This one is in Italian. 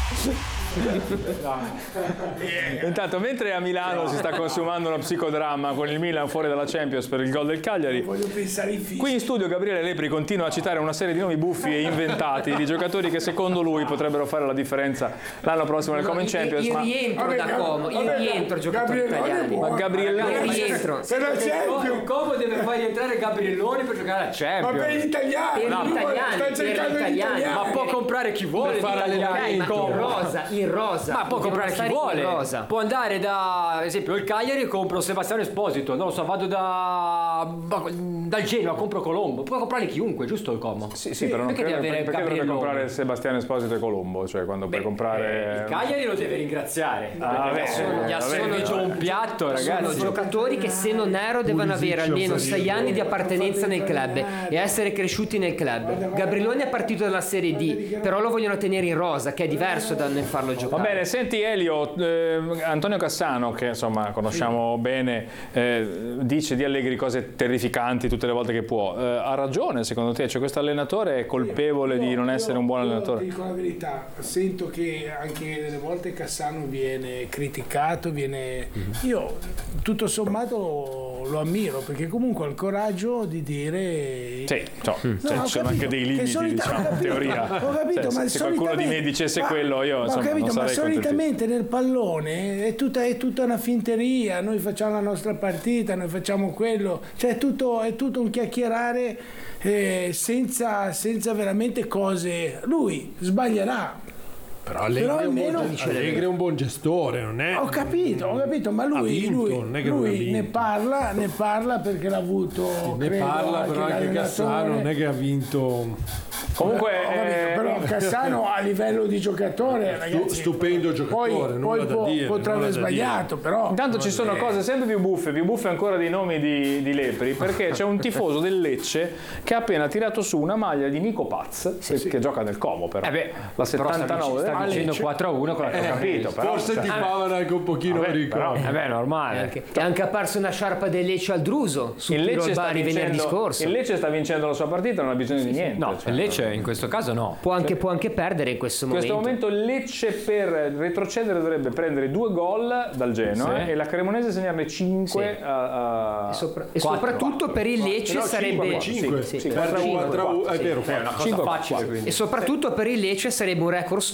Intanto, mentre a Milano si sta consumando uno psicodramma con il Milan fuori dalla Champions per il gol del Cagliari, Voglio pensare ai fischi. qui in studio Gabriele Lepri continua a citare una serie di nomi buffi e inventati di giocatori che secondo lui potrebbero fare la differenza l'anno prossimo nel Common Champions. Il rientro da Como, il rientro giocatori italiani. Ma Gabrielloni, Il rientro. Per la Champions. Il Como deve far rientrare Gabrielloni per giocare a Ma Champions. per gli italiani. Per gli italiani, Sta cercando per gli gli italiani. italiani. Ma può comprare chi vuole Ok, gli ma italiani il in Como. rosa. Ma può comprare chi vuole. In rosa. Può andare da, ad esempio, il Cagliari e compro Sebastiano Esposito. Non lo so, vado dal Genoa, compro Colombo. Può comprare chiunque, giusto il Como? sì, però non Perché credo, deve avere perché dovrebbe Gabrielloni? comprare Sebastiano Esposito e Colombo, cioè quando puoi comprare Il Cagliari lo deve ringraziare. vabbè, Gli ha vabbè, solo un piatto, Sono ragazzi. giocatori che se non erro devono avere almeno 6 anni di appartenenza nel club e essere cresciuti nel club. Gabrielloni è partito dalla Serie D, però lo vogliono tenere in rosa, che è diverso da nel farlo Va giocare. bene, senti Elio, Antonio Cassano, che insomma conosciamo bene, dice di Allegri cose terrificanti tutte le volte che può. Ha ragione secondo te? Cioè questo allenatore è colpevole di non essere un buon allenatore? Ti dico la verità, sento che anche delle volte Cassano viene criticato, io tutto sommato lo ammiro, perché comunque ha il coraggio di dire... Sì, ho ci sono anche dei limiti, diciamo, in teoria. Ho capito, Cioè, ma se qualcuno di me dicesse quello, io ho insomma, capito, non ma sarei contentissimo. solitamente nel pallone è tutta una finteria, noi facciamo la nostra partita, noi facciamo quello, cioè è tutto un chiacchierare senza veramente cose. Lui sbaglierà. Però Allegri è un buon gestore, non è? Ho capito, ma lui non è che non ha vinto. ne parla perché l'ha avuto. Ne credo, parla, però anche l'allenatore. Cassano non è che ha vinto. Comunque, Ho capito, però Cassano a livello di giocatore, ragazzi, stupendo giocatore, poi potrà aver sbagliato, però intanto ci sono cose sempre più buffe ancora dei nomi di Lepri, perché c'è un tifoso del Lecce che ha appena tirato su una maglia di Nico Paz, che gioca nel Como però, la 79, sta dicendo 4-1 con la capito, però, Forse ti favano anche un pochino per il però, Como. È normale. È anche apparsa una sciarpa del Lecce al Druso su il Tiro Lecce al sta Bari venerdì vincendo, scorso. il Lecce sta vincendo la sua partita, non ha bisogno di niente. No, cioè, il Lecce in questo caso no. Può anche perdere in questo in momento. questo momento il Lecce per retrocedere dovrebbe prendere 2 gol dal Genoa e la Cremonese segnarne 5 E soprattutto per il Lecce sarebbe 5, sì, è vero, È una cosa facile, quindi. e soprattutto per il Lecce sarebbe un record